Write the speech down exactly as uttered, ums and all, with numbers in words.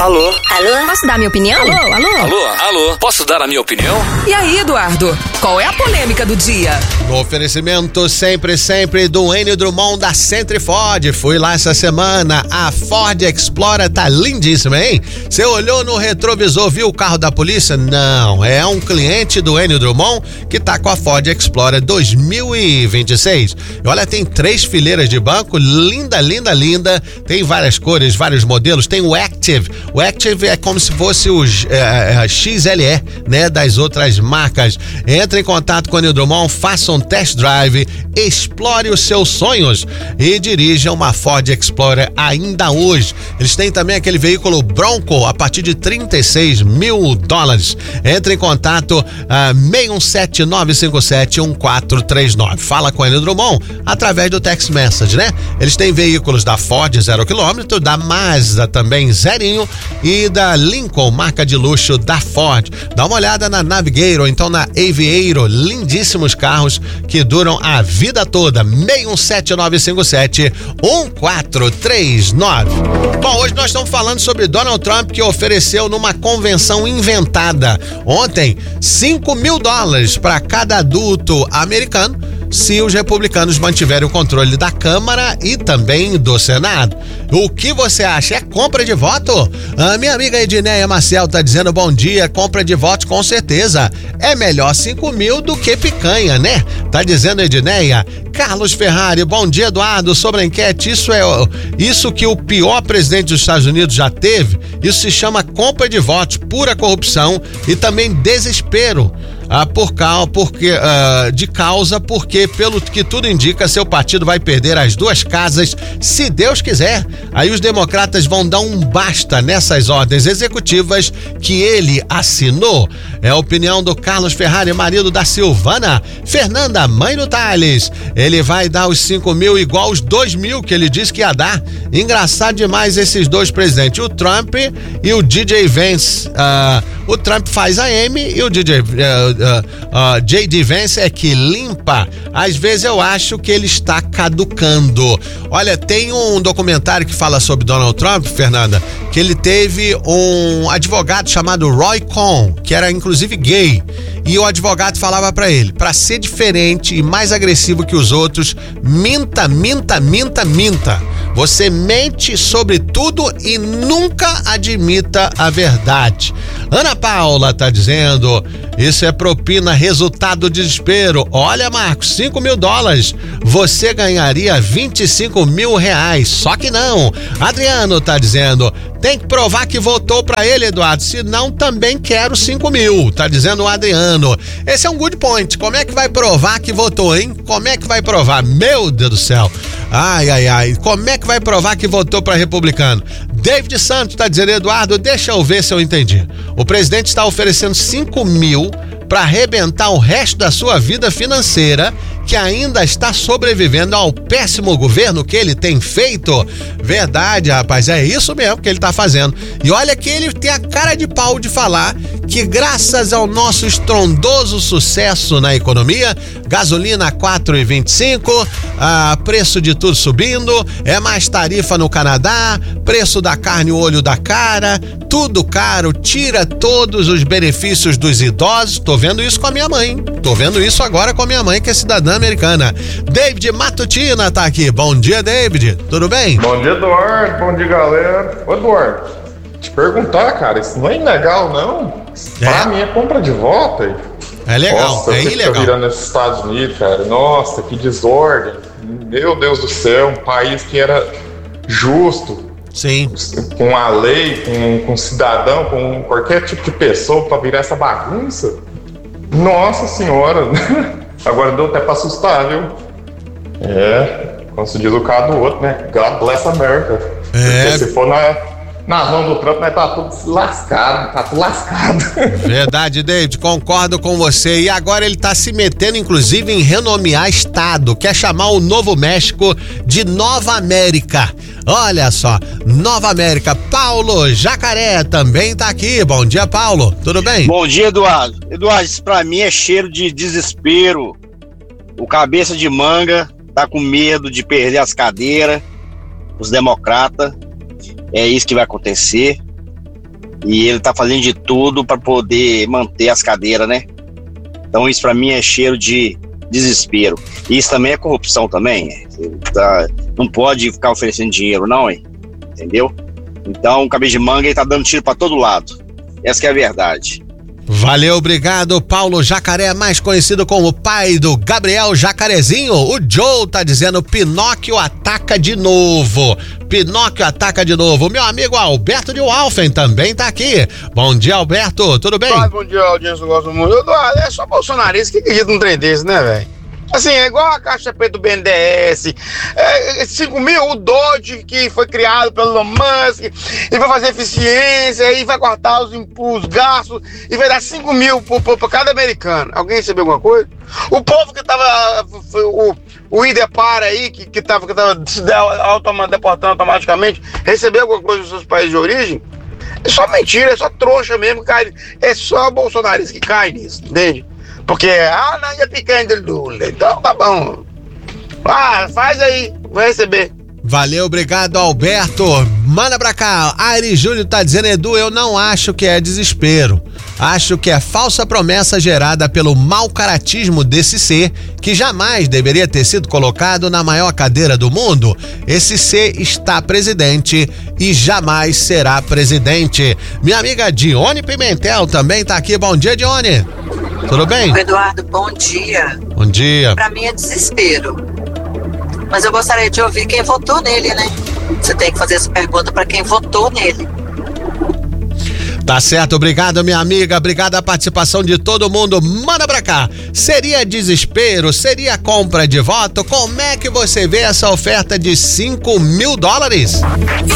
Alô? Alô? Posso dar minha opinião? Alô, alô? Alô, alô? Posso dar a minha opinião? E aí, Eduardo? Qual é a polêmica do dia? No oferecimento sempre, sempre do Enio Drummond da Centro Ford. Fui lá essa semana. A Ford Explorer tá lindíssima, hein? Você olhou no retrovisor, viu o carro da polícia? Não, é um cliente do Enio Drummond que tá com a Ford Explorer dois mil e vinte e seis. E olha, tem três fileiras de banco, linda, linda, linda. Tem várias cores, vários modelos. Tem o Active. O Active é como se fosse o é, é, X L E, né, das outras marcas. Entre em contato com o Enio Drummond, faça um test drive, explore os seus sonhos e dirija uma Ford Explorer ainda hoje. Eles têm também aquele veículo Bronco a partir de trinta e seis mil dólares. Entre em contato uh, seis um sete, nove cinco sete, um quatro três nove. Fala com o Enio Drummond através do text message, né? Eles têm veículos da Ford zero quilômetro, da Mazda também zerinho e da Lincoln, marca de luxo da Ford. Dá uma olhada na Navigator, então na Aviator, lindíssimos carros que duram a vida toda. seis um sete, nove cinco sete, um quatro três nove. Bom, hoje nós estamos falando sobre Donald Trump, que ofereceu numa convenção inventada ontem cinco mil dólares para cada adulto americano se os republicanos mantiverem o controle da Câmara e também do Senado. O que você acha? É compra de voto? A minha amiga Edneia Maciel tá dizendo bom dia, compra de voto com certeza. É melhor cinco mil do que picanha, né? Tá dizendo Edneia. Carlos Ferrari, bom dia, Eduardo. Sobre a enquete, isso é isso que o pior presidente dos Estados Unidos já teve, isso se chama compra de votos, pura corrupção e também desespero. Ah, por causa, porque, uh, de causa, porque, pelo que tudo indica, seu partido vai perder as duas casas, se Deus quiser. Aí os democratas vão dar um basta nessas ordens executivas que ele assinou. É a opinião do Carlos Ferrari, marido da Silvana. Fernanda, mãe do Thales. Ele vai dar os cinco mil igual os dois mil que ele disse que ia dar. Engraçado demais esses dois presidentes, o Trump e o D J Vance. Uh, o Trump faz a M e o D J... Uh, Uh, uh, J D Vance é que limpa. Às vezes eu acho que ele está caducando. Olha, tem um documentário que fala sobre Donald Trump, Fernanda, que ele teve um advogado chamado Roy Cohn, que era inclusive gay, e o advogado falava pra ele, pra ser diferente e mais agressivo que os outros, minta, minta, minta, minta. Você mente sobre tudo e nunca admita a verdade. Ana Paula tá dizendo, isso é propina, resultado de desespero. Olha, Marcos, cinco mil dólares, você ganharia vinte e cinco mil reais, só que não. Adriano tá dizendo, tem que provar que votou pra ele, Eduardo, senão também quero cinco mil, tá dizendo o Adriano. Esse é um good point, como é que vai provar que votou, hein? Como é que vai provar? Meu Deus do céu. Ai, ai, ai, como é que vai provar que votou para republicano? David Santos tá dizendo, Eduardo, deixa eu ver se eu entendi. O presidente está oferecendo cinco mil para arrebentar o resto da sua vida financeira, que ainda está sobrevivendo ao péssimo governo que ele tem feito. Verdade, rapaz, é isso mesmo que ele tá fazendo. E olha que ele tem a cara de pau de falar que graças ao nosso estrondoso sucesso na economia, gasolina quatro reais e vinte e cinco centavos, ah, preço de tudo subindo, é mais tarifa no Canadá, preço da carne, o olho da cara, tudo caro, tira todos os benefícios dos idosos. Tô vendo isso com a minha mãe, tô vendo isso agora com a minha mãe, que é cidadã americana. David Matutina tá aqui. Bom dia, David. Tudo bem? Bom dia, Eduardo. Bom dia, galera. Ô, Eduardo, te perguntar, cara, isso não é ilegal, não? É. Pra mim é compra de voto. Hein? É legal, Nossa, é ilegal. Tá virando nos Estados Unidos, cara. Nossa, que desordem. Meu Deus do céu, um país que era justo. Sim. Com a lei, com, com cidadão, com qualquer tipo de pessoa pra virar essa bagunça. Nossa senhora. Agora deu até pra assustar, viu? É, como se diz o cara do outro, né? God bless America. É. Porque se for na, na mão do Trump, nós tá tudo lascado, tá tudo lascado. Verdade, David, concordo com você. E agora ele tá se metendo, inclusive, em renomear estado. Quer chamar o Novo México de Nova América. Olha só, Nova América. Paulo Jacaré também tá aqui. Bom dia, Paulo. Tudo bem? Bom dia, Eduardo. Eduardo, isso pra mim é cheiro de desespero. O cabeça de manga tá com medo de perder as cadeiras, os democratas. É isso que vai acontecer. E ele tá fazendo de tudo para poder manter as cadeiras, né? Então isso para mim é cheiro de desespero. E isso também é corrupção também. Tá, não pode ficar oferecendo dinheiro, não, hein? Entendeu? Então o cabeça de manga ele tá dando tiro para todo lado. Essa que é a verdade. Valeu, obrigado, Paulo Jacaré, mais conhecido como o pai do Gabriel Jacarezinho. O Joe tá dizendo: Pinóquio ataca de novo. Pinóquio ataca de novo. Meu amigo Alberto de Walfen também tá aqui. Bom dia, Alberto, tudo bem? Ah, bom dia, audiência, eu gosto muito. Eduardo, é só bolsonarista que acredita num trem desse, né, velho? Assim, é igual a caixa preta do B N D E S, é, cinco mil, o Doge que foi criado pelo Elon Musk, e vai fazer eficiência, e vai cortar os, os gastos, e vai dar cinco mil para cada americano. Alguém recebeu alguma coisa? O povo que tava, o, o IDEPAR aí, que, que tava, que tava deportando automaticamente, recebeu alguma coisa dos seus países de origem? É só mentira, é só trouxa mesmo, cai, é só bolsonarista que cai nisso, entende? Porque, ah, não, é picanha do Lula, então tá bom. Ah, faz aí, vai receber. Valeu, obrigado, Alberto. Manda pra cá, Ari Júlio tá dizendo: Edu, eu não acho que é desespero. Acho que é falsa promessa gerada pelo mau caratismo desse ser, que jamais deveria ter sido colocado na maior cadeira do mundo. Esse ser está presidente e jamais será presidente. Minha amiga Dione Pimentel também tá aqui. Bom dia, Dione. Tudo bem? Eduardo, bom dia. Bom dia. Pra mim é desespero. Mas eu gostaria de ouvir quem votou nele, né? Você tem que fazer essa pergunta pra quem votou nele. Tá certo, obrigado, minha amiga, obrigado a participação de todo mundo. Manda pra cá. Seria desespero? Seria compra de voto? Como é que você vê essa oferta de cinco mil dólares?